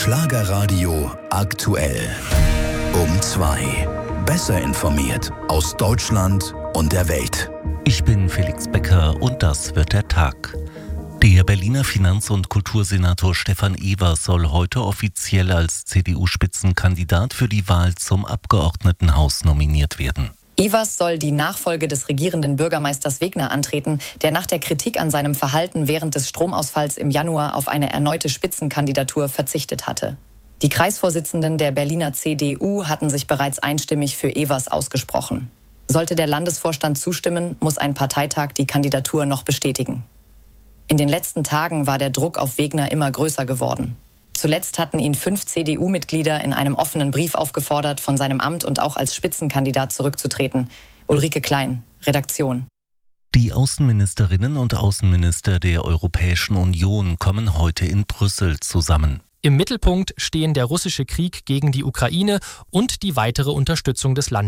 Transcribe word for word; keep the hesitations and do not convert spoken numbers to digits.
Schlagerradio aktuell. Um zwei. Besser informiert aus Deutschland und der Welt. Ich bin Felix Becker und das wird der Tag. Der Berliner Finanz- und Kultursenator Stefan Evers soll heute offiziell als C D U-Spitzenkandidat für die Wahl zum Abgeordnetenhaus nominiert werden. Evers soll die Nachfolge des regierenden Bürgermeisters Wegner antreten, der nach der Kritik an seinem Verhalten während des Stromausfalls im Januar auf eine erneute Spitzenkandidatur verzichtet hatte. Die Kreisvorsitzenden der Berliner C D U hatten sich bereits einstimmig für Evers ausgesprochen. Sollte der Landesvorstand zustimmen, muss ein Parteitag die Kandidatur noch bestätigen. In den letzten Tagen war der Druck auf Wegner immer größer geworden. Zuletzt hatten ihn fünf C D U-Mitglieder in einem offenen Brief aufgefordert, von seinem Amt und auch als Spitzenkandidat zurückzutreten. Ulrike Klein, Redaktion. Die Außenministerinnen und Außenminister der Europäischen Union kommen heute in Brüssel zusammen. Im Mittelpunkt stehen der russische Krieg gegen die Ukraine und die weitere Unterstützung des Landes.